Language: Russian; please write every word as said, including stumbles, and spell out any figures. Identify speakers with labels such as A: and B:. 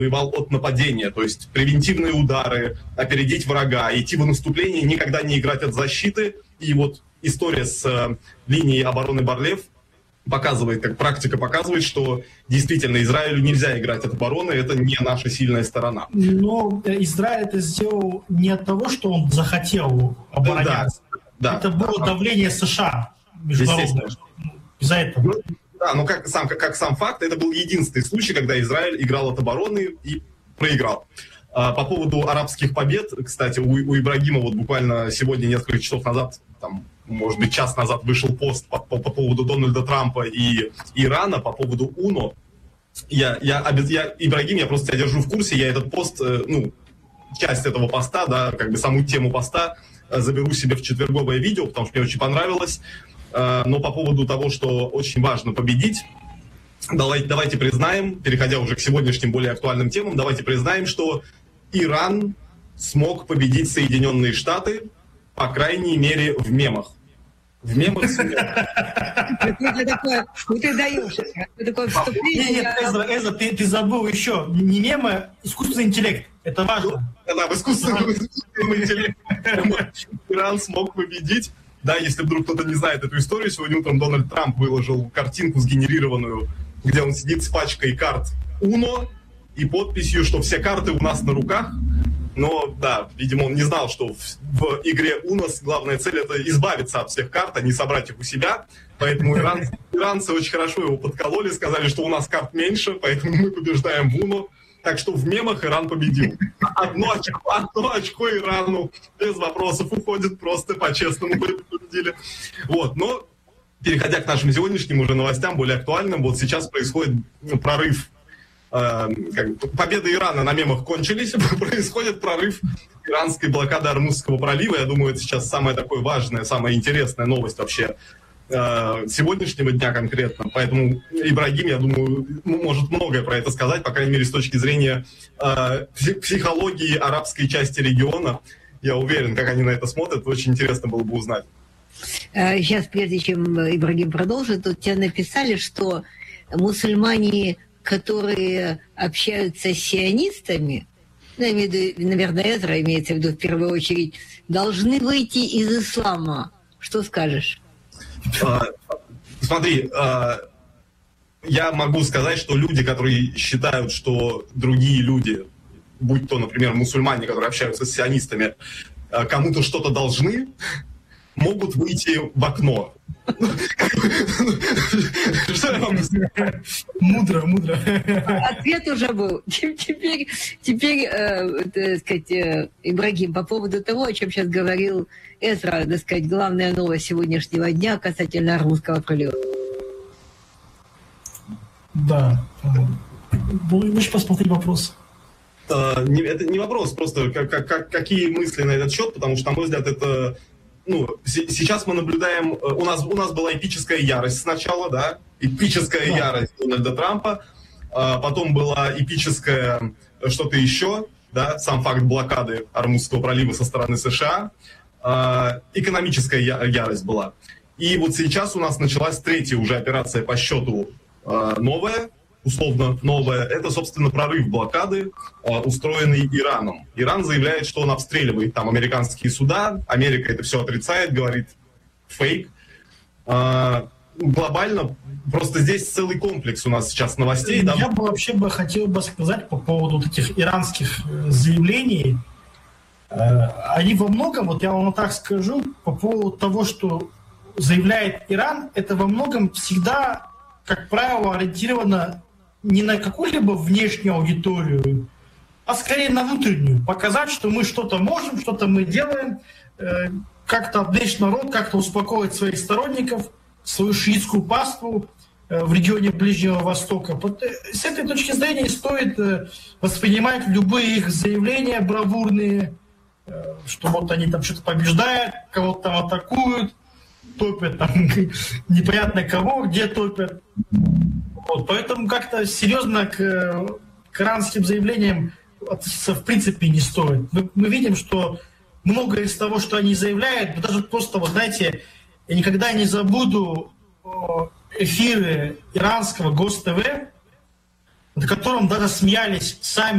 A: воевал от нападения, то есть превентивные удары, опередить врага, идти в наступление, никогда не играть от защиты. И вот история с э, линией обороны Bar-Lev показывает, как практика показывает, что действительно Израилю нельзя играть от обороны, это не наша сильная сторона.
B: Но Израиль это сделал не от того, что он захотел обороняться. Да, это да, было да, давление США международное. Из-за этого.
A: Ну, да, но как сам, как, как сам факт, это был единственный случай, когда Израиль играл от обороны и проиграл. А, по поводу арабских побед, кстати, у, у Ибрагима вот буквально сегодня, несколько часов назад, там, может быть, час назад вышел пост по, по, по поводу Дональда Трампа и Ирана, по поводу УНО. Я, я, я, Ибрагим, я просто тебя держу в курсе, я этот пост, ну, часть этого поста, да, как бы саму тему поста заберу себе в четверговое видео, потому что мне очень понравилось. Но по поводу того, что очень важно победить, давайте, давайте признаем, переходя уже к сегодняшним более актуальным темам, давайте признаем, что Иран смог победить Соединенные Штаты, по крайней мере, в мемах. В мемах с мемах.
C: Ты даешь такое вступление.
B: Нет, Эзра, Эзра, ты, ты забыл еще. Не мемы, искусственный интеллект. Это важно.
A: Да, в искусственном интеллекте Иран смог победить. Да, если вдруг кто-то не знает эту историю, сегодня утром Дональд Трамп выложил картинку сгенерированную, где он сидит с пачкой карт УНО и подписью, что все карты у нас на руках. Но, да, видимо, он не знал, что в, в игре УНО главная цель — это избавиться от всех карт, а не собрать их у себя. Поэтому иранцы, иранцы очень хорошо его подкололи, сказали, что у нас карт меньше, поэтому мы побеждаем в УНО. Так что в мемах Иран победил. Одно очко, одно очко Ирану без вопросов уходит, просто по-честному победили. Вот, но переходя к нашим сегодняшним уже новостям, более актуальным, вот сейчас происходит прорыв. Э, как, победы Ирана на мемах кончились, происходит прорыв иранской блокады Ормузского пролива. Я думаю, это сейчас самая такая важная, самая интересная новость вообще сегодняшнего дня конкретно. Поэтому Ибрагим, я думаю, может многое про это сказать, по крайней мере, с точки зрения э, психологии арабской части региона. Я уверен, как они на это смотрят, очень интересно было бы узнать.
C: Сейчас, прежде чем Ибрагим продолжит, тут тебе написали, что мусульмане, которые общаются с сионистами, ну, я имею в виду, наверное, Эзра имеется в виду в первую очередь, должны выйти из ислама. Что скажешь?
A: Uh, смотри, uh, я могу сказать, что люди, которые считают, что другие люди, будь то, например, мусульмане, которые общаются с сионистами, uh, кому-то что-то должны, могут выйти в окно.
B: Что я вам сказать? Мудро, мудро.
C: Ответ уже был. Теперь, теперь э, так сказать, э, Ибрагим, по поводу того, о чем сейчас говорил Эзра, так сказать, главная новость сегодняшнего дня касательно Ормузского пролива.
B: Да. Можешь посмотреть вопрос?
A: Это не вопрос, просто как, как, какие мысли на этот счет, потому что, на мой взгляд, это... Ну, сейчас мы наблюдаем, у нас, у нас была эпическая ярость сначала, да, эпическая да. ярость Дональда Трампа, а потом была эпическая что-то еще, да, сам факт блокады Ормузского пролива со стороны США, а, экономическая я, ярость была. И вот сейчас у нас началась третья уже операция по счету а, новая, условно новая, это, собственно, прорыв блокады, э, устроенный Ираном. Иран заявляет, что он обстреливает там американские суда, Америка это все отрицает, говорит фейк. Э, глобально, просто здесь целый комплекс у нас сейчас новостей.
B: Я да? бы вообще бы хотел бы сказать по поводу вот этих иранских заявлений. Э, они во многом, вот я вам так скажу, по поводу того, что заявляет Иран, это во многом всегда, как правило, ориентировано не на какую-либо внешнюю аудиторию, а скорее на внутреннюю. Показать, что мы что-то можем, что-то мы делаем, э, как-то отвлечь народ, как-то успокоить своих сторонников, свою шиитскую паству э, в регионе Ближнего Востока. Под, э, с этой точки зрения стоит э, воспринимать любые их заявления бравурные, э, что вот они там что-то побеждают, кого-то там атакуют, топят там непонятно кого, где топят. Вот, поэтому как-то серьезно к, к иранским заявлениям относиться в принципе не стоит. Мы, мы видим, что многое из того, что они заявляют, даже просто, вот знаете, я никогда не забуду эфиры иранского ГОС-ТВ, над которым даже смеялись сами